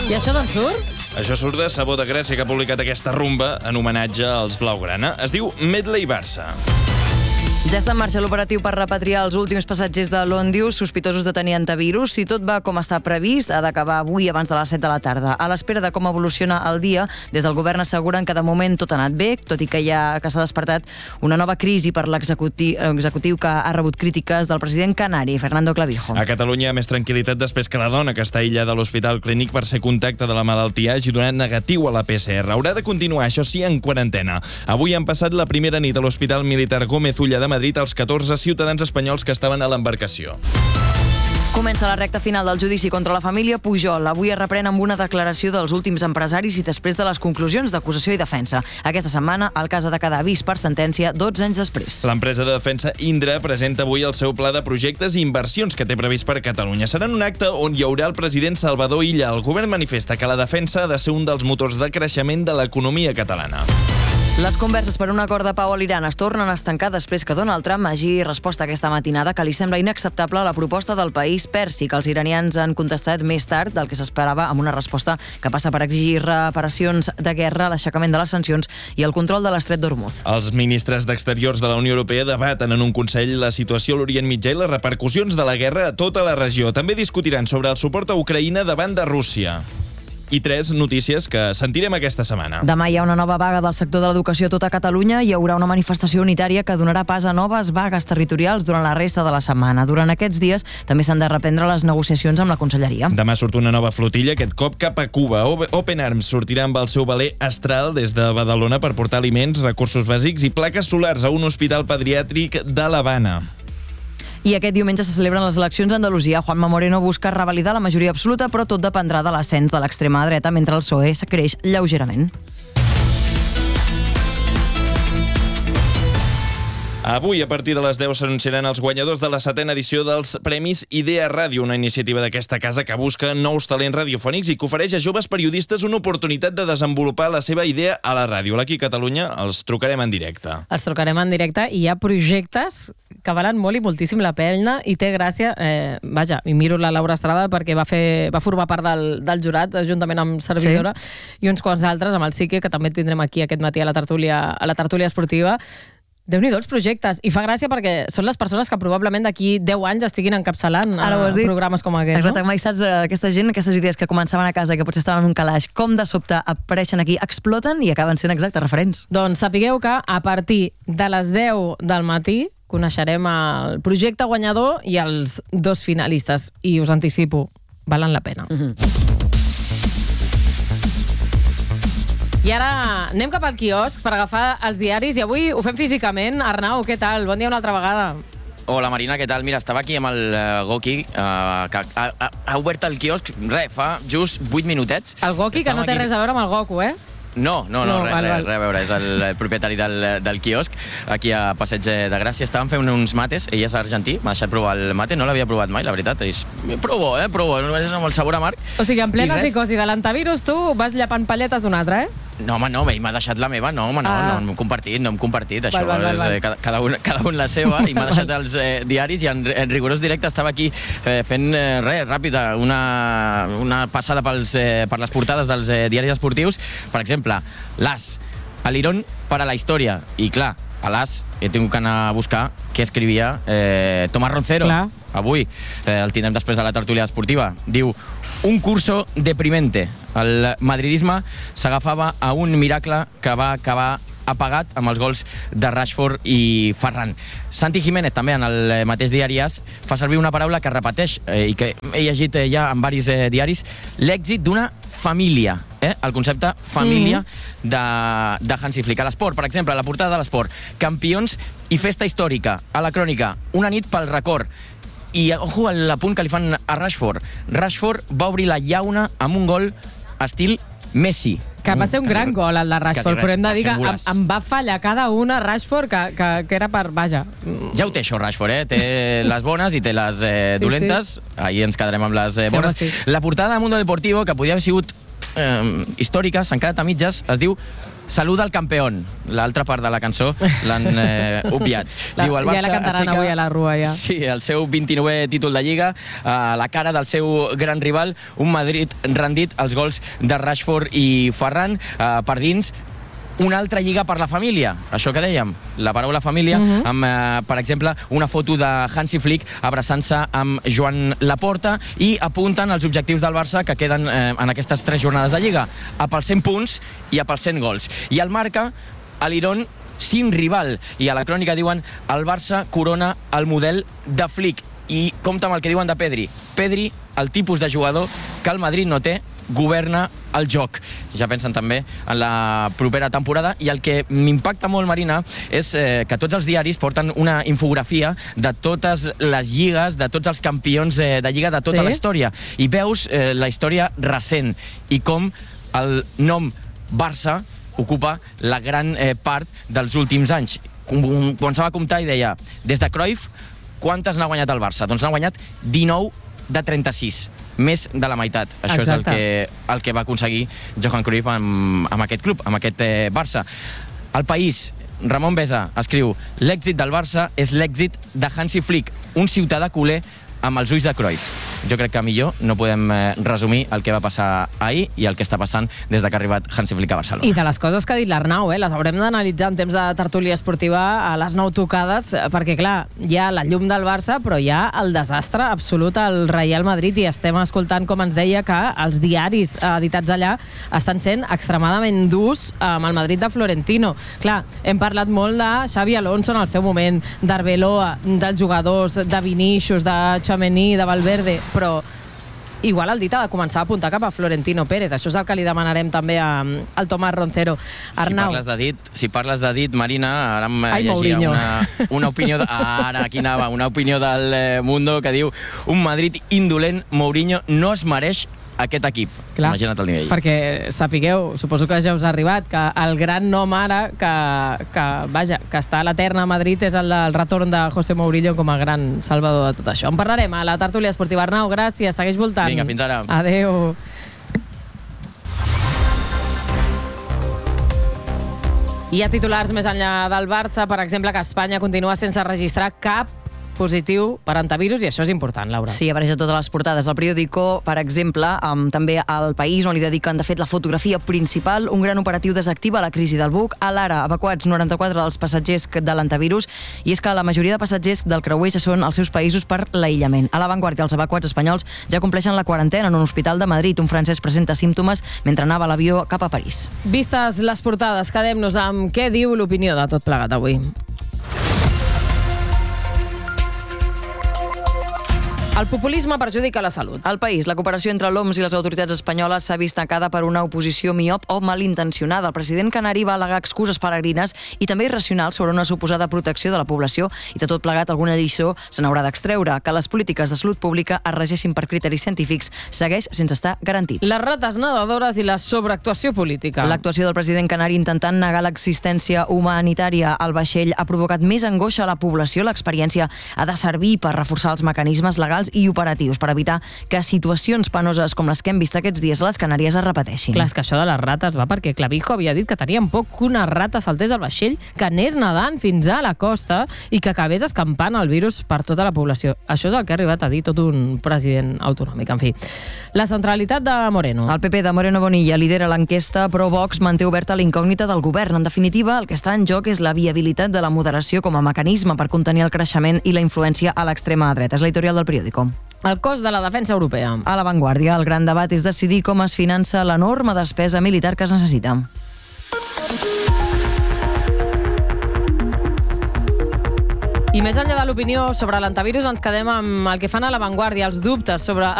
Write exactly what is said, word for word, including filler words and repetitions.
I això d'on surt? Això surt de Sabó de Gràcia, que ha publicat aquesta rumba en homenatge als Blaugrana. Es diu Medley Barça. Ja està en marxa l'operatiu per repatriar els últims passatgers de l'Òndius sospitosos de tenir antivirus. Si tot va com està previst, ha d'acabar avui abans de les set de la tarda. A l'espera de com evoluciona el dia, des del govern asseguren que de moment tot ha anat bé, tot i que ja que s'ha despertat una nova crisi per l'executiu executiu que ha rebut crítiques del president canari, Fernando Clavijo. A Catalunya hi ha més tranquil·litat després que la dona que està aïllada a l'Hospital Clínic per ser contacte de la malaltia hagi donat negatiu a la P C R. Haurà de continuar, això sí, en quarantena. Avui han passat la primera nit a l'Hospital Militar Gómez Ulla de Madrid als catorze ciutadans espanyols que estaven a l'embarcació. Comença la recta final del judici contra la família Pujol. Avui es reprèn amb una declaració dels últims empresaris i després de les conclusions d'acusació i defensa. Aquesta setmana, el cas ha de quedar vist per sentència dotze anys després. L'empresa de defensa Indra presenta avui el seu pla de projectes i inversions que té previst per Catalunya. Serà en un acte on hi haurà el president Salvador Illa. El govern manifesta que la defensa ha de ser un dels motors de creixement de l'economia catalana. Les converses per un acord de pau a l'Iran es tornen a estancar després que Donald Trump hagi respost aquesta matinada que li sembla inacceptable la proposta del país pèrsic. Els iranians han contestat més tard del que s'esperava amb una resposta que passa per exigir reparacions de guerra, l'aixecament de les sancions i el control de l'estret d'Hormuz. Els ministres d'Exteriors de la Unió Europea debaten en un Consell la situació a l'Orient Mitjà i les repercussions de la guerra a tota la regió. També discutiran sobre el suport a Ucraïna davant de Rússia. I tres notícies que sentirem aquesta setmana. Demà hi ha una nova vaga del sector de l'educació a tota Catalunya. Hi haurà una manifestació unitària que donarà pas a noves vagues territorials durant la resta de la setmana. Durant aquests dies també s'han de reprendre les negociacions amb la Conselleria. Demà surt una nova flotilla, aquest cop cap a Cuba. Open Arms sortirà amb el seu veler Astral des de Badalona per portar aliments, recursos bàsics i plaques solars a un hospital pediàtric de l'Havana. I aquest diumenge se celebren les eleccions a Andalusia. Juanma Moreno busca revalidar la majoria absoluta, però tot dependrà de l'ascens de l'extrema dreta, mentre el P S O E creix lleugerament. Avui, a partir de les deu, s'anunciaran els guanyadors de la setena edició dels Premis Idea Ràdio, una iniciativa d'aquesta casa que busca nous talents radiofònics i que ofereix a joves periodistes una oportunitat de desenvolupar la seva idea a la ràdio. Aquí a Catalunya els trucarem en directe. Els trucarem en directe i hi ha projectes que valen molt i moltíssim la pena i té gràcia. Eh, vaja, i miro la Laura Estrada perquè va, fer, va formar part del, del jurat, juntament amb Servidora, sí. I uns quants altres, amb el Sique, que també tindrem aquí aquest matí a la tertúlia, a la tertúlia esportiva. Déu-n'hi-do els projectes. I fa gràcia perquè són les persones que probablement d'aquí deu anys estiguin encapçalant programes com aquest. Exacte, no? mai saps, aquesta gent, aquestes idees que començaven a casa i que potser estaven en un calaix, com de sobte apareixen aquí, exploten i acaben sent exactes referents. Doncs sapigueu que a partir de les deu del matí coneixerem el projecte guanyador i els dos finalistes. I us anticipo, valen la pena. Mm-hmm. I ara anem cap al quiosc per agafar els diaris i avui ho fem físicament. Arnau, què tal? Bon dia una altra vegada. Hola Marina, què tal? Mira, estava aquí amb el uh, Goki, uh, que ha, ha, ha obert el quiosc, res, fa just vuit minutets. El Goki, que no té aquí... res a veure amb el Goku, eh? No, no, no, no res, val, res, val. res a veure, és el propietari del, del quiosc, aquí a Passeig de Gràcia. Estàvem fent uns mates, ell és argentí, m'ha deixat provar el mate, no l'havia provat mai, la veritat, és provo, eh, provo, és amb el sabor amarg. O sigui, en plena psicosi de l'antivirus, tu vas llepant palletes d'un altre, eh? No, home, no, ell m'ha deixat la meva, no, home, no, ah. no, no hem compartit, no hem compartit, això val, val, val. és cada, cada, un, cada un la seva, i m'ha deixat els eh, diaris, i en, en rigorós directe estava aquí eh, fent eh, res, ràpid, una, una passada pels, eh, per les portades dels eh, diaris esportius. Per exemple, l'As, Alirón para la història, i clar, a l'As he tingut que anar a buscar què escrivia eh, Tomás Roncero. Clar. Avui, eh, el tindrem després de la tertúlia esportiva. Diu, un curso deprimente. El madridisme s'agafava a un miracle que va acabar apagat amb els gols de Rashford i Ferran. Santi Jiménez, també en el mateix diari As, fa servir una paraula que repeteix eh, i que he llegit eh, ja en diversos eh, diaris, l'èxit d'una família, eh? El concepte família mm-hmm. de, de Hansi Flick. A l'esport, per exemple, a la portada de l'esport, campions i festa històrica. A la crònica, una nit pel record. I, ojo, l'apunt que li fan a Rashford. Rashford va obrir la llauna amb un gol estil Messi. Que va ser un gran gol, el de Rashford, però hem de dir que em, em va fallar cada una Rashford, que, que, que era per... Vaja. Ja ho té això, Rashford, eh? Té les bones i té les eh, sí, dolentes. Sí. Ahir ens quedarem amb les eh, bones. Sí, sí. La portada de Mundo Deportivo, que podia haver sigut eh, històrica, s'han quedat a mitges, es diu Saluda al campeón. L'altra part de la cançó l'han eh, obviat. La, Diu, el Barça ja la cantaran aixeca, avui a la Rua, ja. Sí, el seu vint-i-novè títol de Lliga, a la cara del seu gran rival, un Madrid rendit als gols de Rashford i Ferran. Eh, per dins, una altra lliga per la família, això que dèiem, la paraula família, uh-huh. amb, eh, per exemple, una foto de Hansi Flick abraçant-se amb Joan Laporta i apunten els objectius del Barça que queden eh, en aquestes tres jornades de Lliga, a pels cent punts i a pels cent gols. I el marca a l'Iron sin rival, i a la crònica diuen el Barça corona el model de Flick. I compta amb el que diuen de Pedri. Pedri, el tipus de jugador que el Madrid no té, governa el joc. Ja pensen també en la propera temporada, i el que m'impacta molt, Marina, és eh, que tots els diaris porten una infografia de totes les lligues, de tots els campions eh, de lliga de tota sí? la història, i veus eh, la història recent i com el nom Barça ocupa la gran eh, part dels últims anys. Començava a comptar i deia, des de Cruyff, quantes n'ha guanyat el Barça? Doncs n'ha guanyat dinou de trenta-sis, més de la meitat. Això Exacte. és el que, el que va aconseguir Johan Cruyff amb, amb aquest club, amb aquest eh, Barça. El País, Ramon Besa escriu, l'èxit del Barça és l'èxit de Hansi Flick, un ciutadà culer amb els ulls de Cruyff. Jo crec que millor no podem eh, resumir el que va passar ahir i el que està passant des de que ha arribat Hansi Flick a Barcelona. I de les coses que ha dit l'Arnau, eh, les haurem d'analitzar en temps de tertúlia esportiva a les nou tocades, perquè clar, hi ha la llum del Barça, però hi ha el desastre absolut al Real Madrid, i estem escoltant, com ens deia, que els diaris editats allà estan sent extremadament durs amb el Madrid de Florentino. Clar, hem parlat molt de Xavi Alonso en el seu moment, d'Arbeloa, dels jugadors, de Vinícius, de Tchouaméni, de Valverde, però igual el dit ha de començar a apuntar cap a Florentino Pérez. Això és el que li demanarem també a, al Tomàs Roncero. Arnau. Si parles de dit, si parles de dit, Marina, ara em Ai, llegia Mourinho. una, una opinió... De, ara, aquí anava, una opinió del eh, Mundo que diu un Madrid indolent, Mourinho no es mereix aquest equip. Clar, imagina't el nivell. perquè sapigueu, suposo que ja us ha arribat, que el gran nom ara que, que, vaja, que està a l'eterna Madrid és el del retorn de José Mourinho com a gran salvador de tot això. En parlarem a la tertúlia esportiva. Arnau, gràcies, segueix voltant. Vinga, fins ara. Adéu. Hi ha titulars més enllà del Barça, per exemple, que Espanya continua sense registrar cap positiu per antivirus, i això és important, Laura. Sí, apareix a totes les portades. El periòdico, per exemple, amb, també al País, on li dediquen, de fet, la fotografia principal, un gran operatiu desactiva la crisi del buc. A l'Ara, evacuats noranta-quatre dels passatgers de l'antivirus, i és que la majoria de passatgers del creuer ja són als seus països per l'aïllament. A l'Avantguardia, els evacuats espanyols ja compleixen la quarantena en un hospital de Madrid. Un francès presenta símptomes mentre anava a l'avió cap a París. Vistes les portades, quedem-nos amb què diu l'opinió de tot plegat avui. El populisme perjudica la salut. Al País, la cooperació entre l'O M S i les autoritats espanyoles s'ha vist tancada per una oposició miop o malintencionada. El president canari va al·legar excuses peregrines i també irracionals sobre una suposada protecció de la població, i de tot plegat alguna lliçó se n'haurà d'extreure. Que les polítiques de salut pública es regeixin per criteris científics segueix sense estar garantit. Les rates nedadores i la sobreactuació política. L'actuació del president canari intentant negar l'existència humanitària al vaixell ha provocat més angoixa a la població. L'experiència ha de servir per reforçar els mecanismes legals i operatius per evitar que situacions penoses com les que hem vist aquests dies a les Canàries es repeteixin. Clar, és que això de les rates va perquè Clavijo havia dit que tenien por que una rata saltés del vaixell, que anés nedant fins a la costa i que acabés escampant el virus per tota la població. Això és el que ha arribat a dir tot un president autonòmic. En fi, la centralitat de Moreno. El P P de Moreno Bonilla lidera l'enquesta, però Vox manté oberta la incògnita del govern. En definitiva, el que està en joc és la viabilitat de la moderació com a mecanisme per contenir el creixement i la influència a l'extrema dreta. És l'editorial del periòdico. El cost de la defensa europea. A l'avantguàrdia, el gran debat és decidir com es finança l'enorme despesa militar que es necessita. I més enllà de l'opinió sobre l'antivirus, ens quedem amb el que fan a l'avantguàrdia, els dubtes sobre